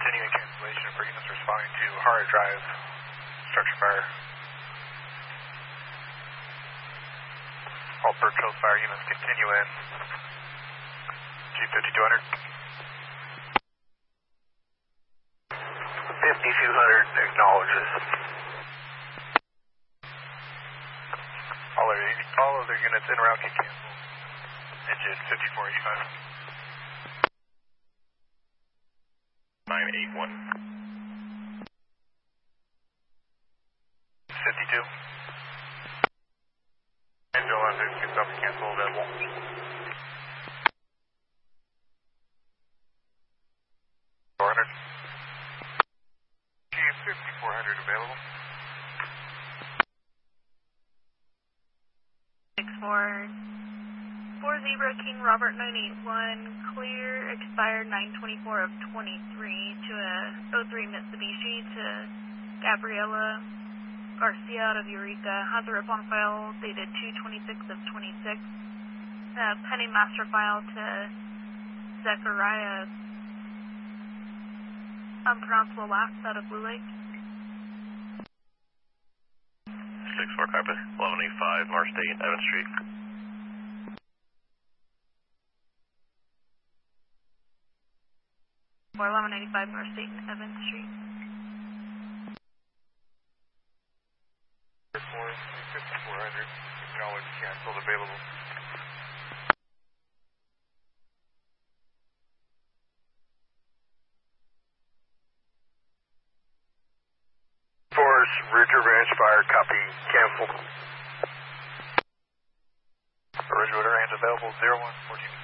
continuing cancellation for units responding to Hara Drive structure fire. All Birch Hills fire units continue in. G5200. 5200 acknowledges. All other units in route can cancel. Engine 5485. 981. 52. Angel under yourself cancel available. 400. G5400 available. 6440 King Robert 981, clear, expired 924 of 23 to a 03 Mitsubishi to Gabriela Garcia out of Eureka. Has a rip on file dated 226 of 26. Pending master file to Zechariah unpronounceable last out of Blue Lake. 64 copy. 1185 Marsh State, Evans Street. Or 1185 North State and Evans Street. 5400, acknowledge canceled available. Force, Ridger Ranch fire, copy, canceled. Originator range available, 0114.